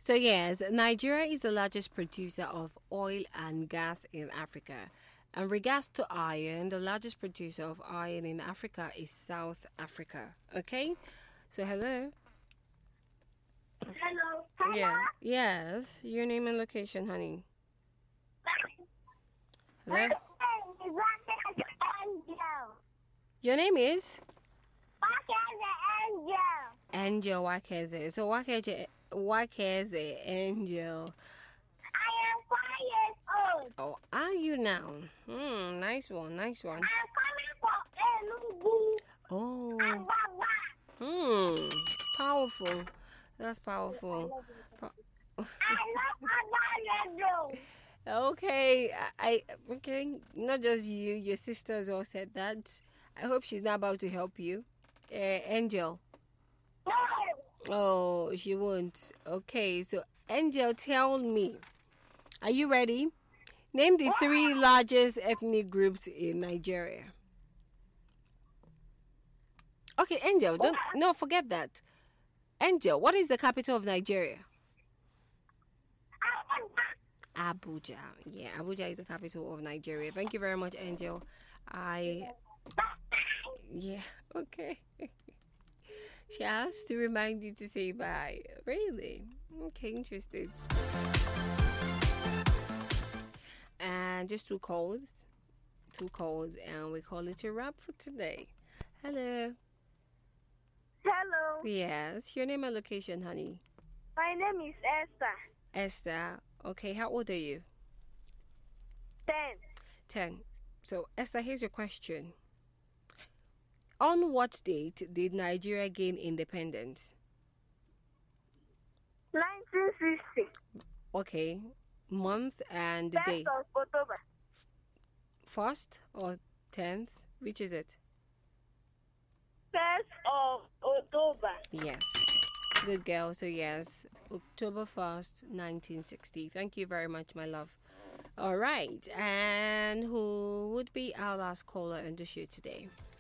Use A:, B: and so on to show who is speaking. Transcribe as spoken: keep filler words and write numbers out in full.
A: So yes, Nigeria is the largest producer of oil and gas in Africa. In regards to iron, the largest producer of iron in Africa is South Africa. Okay? So hello.
B: Hello. Hello.
A: Yeah. Yes. Your name and location, honey. Hello. Your name is Angel Wakeze. So Wakeze, Wakeze Angel.
B: I am five years old.
A: Oh, are you now? Hmm. Nice one. Nice one.
B: I'm coming from Enugu.
A: Oh. Hmm. Powerful. That's powerful. Po-
B: I love Abba.
A: okay, I, I okay. Not just you, your sisters all said that. I hope she's not about to help you, uh, Angel.
B: No.
A: Oh, she won't. Okay, so Angel, tell me, are you ready? Name the three largest ethnic groups in Nigeria. Okay, Angel, don't no forget that. Angel, what is the capital of Nigeria? Abuja. Yeah, Abuja is the capital of Nigeria. Thank you very much, Angel. I yeah, okay. She has to remind you to say bye. Really? Okay, interesting. And just two calls. Two calls and we call it a wrap for today. Hello.
B: Hello.
A: Yes. Your name and location, honey.
B: My name is Esther.
A: Esther. Okay, how old are you?
B: Ten.
A: Ten. So, Esther, here's your question. On what date did Nigeria gain independence?
B: Nineteen sixty.
A: Okay. Month and the day.
B: First of October.
A: First or tenth? Which is it?
B: First of October.
A: Yes. Good girl. So, yes. October first, nineteen sixty. Thank you very much, my love. All right. And who would be our last caller on the show today?